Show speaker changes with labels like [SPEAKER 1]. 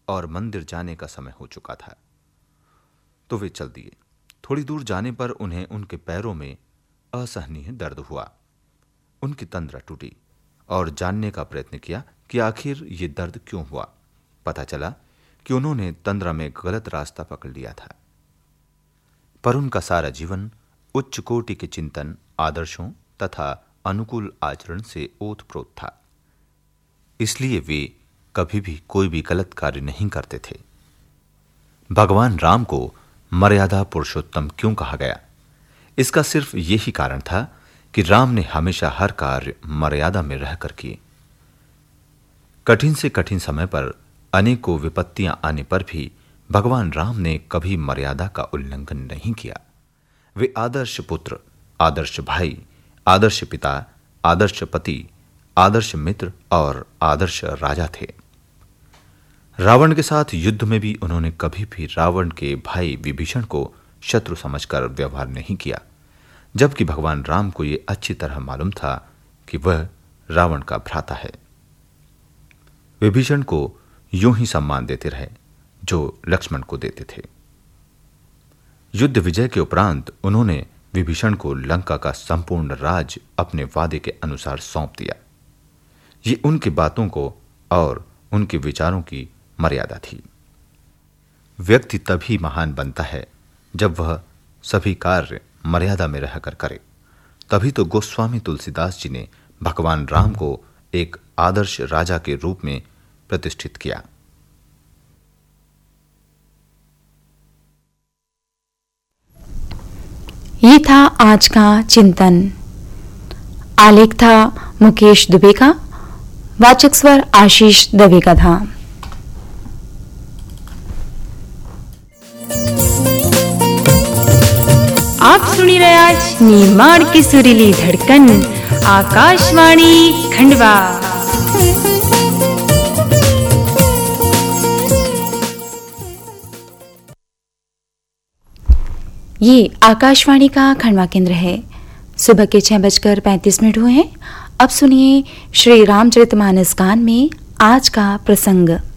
[SPEAKER 1] और मंदिर जाने का समय हो चुका था। तो वे चल दिए। थोड़ी दूर जाने पर उन्हें उनके पैरों में असहनीय दर्द हुआ। उनकी तंद्रा टूटी और जानने का प्रयत्न किया कि आखिर ये दर्द क्यों हुआ। पता चला कि उन्होंने तंद्रा में गलत रास्ता पकड़ लिया था। पर उनका सारा जीवन उच्च कोटि के चिंतन, आदर्शों तथा अनुकूल आचरण से ओतप्रोत था। इसलिए वे कभी भी कोई भी गलत कार्य नहीं करते थे। भगवान राम को मर्यादा पुरुषोत्तम क्यों कहा गया? इसका सिर्फ यही कारण था कि राम ने हमेशा हर कार्य मर्यादा में रहकर किए। कठिन से कठिन समय पर अनेकों विपत्तियां आने पर भी भगवान राम ने कभी मर्यादा का उल्लंघन नहीं किया। वे आदर्श पुत्र, आदर्श भाई, आदर्श पिता, आदर्श पति, आदर्श मित्र और आदर्श राजा थे। रावण के साथ युद्ध में भी उन्होंने कभी भी रावण के भाई विभीषण को शत्रु समझकर व्यवहार नहीं किया, जबकि भगवान राम को यह अच्छी तरह मालूम था कि वह रावण का भ्राता है। विभीषण को यूं ही सम्मान देते रहे जो लक्ष्मण को देते थे। युद्ध विजय के उपरांत उन्होंने विभीषण को लंका का संपूर्ण राज अपने वादे के अनुसार सौंप दिया। ये उनकी बातों को और उनके विचारों की मर्यादा थी। व्यक्ति तभी महान बनता है जब वह सभी कार्य मर्यादा में रहकर करे। तभी तो गोस्वामी तुलसीदास जी ने भगवान राम को एक आदर्श राजा के रूप में प्रतिष्ठित किया।
[SPEAKER 2] ये था आज का चिंतन। आलेख था मुकेश दुबे का, वाचक स्वर आशीष दवे का था। आप सुनी रहे आज निर्माण की सुरीली धड़कन, आकाशवाणी खंडवा। ये आकाशवाणी का खंडवा केंद्र है। सुबह के 6:35 हुए हैं। अब सुनिए श्री रामचरितमानस गान में आज का प्रसंग।